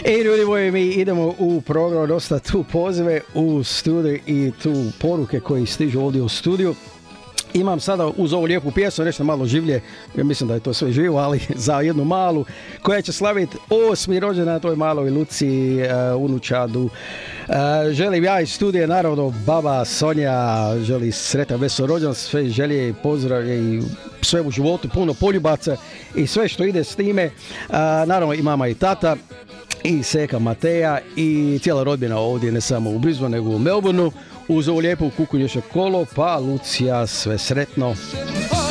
Ljudi moji, mi idemo u program, dosta tu pozive u studiju i tu poruke koji stižu ovdje u studiju. Imam sada uz ovu lijepu pjesmu nešto malo življe, ja mislim da je to sve živo, ali za jednu malu koja će slaviti 8. rođendan toj maloj Luci, unučadu. Želim ja iz studije, naravno baba Sonja želi sretan vesel rođendan, sve želje i pozdravlje i sve u životu, puno poljubaca i sve što ide s time. Naravno i mama i tata i seka Mateja i cijela rodbina ovdje, ne samo u Brisbaneu nego u Melbourneu. Uz ovu lijepu kukulješe kolo, pa Lucija, sve sretno.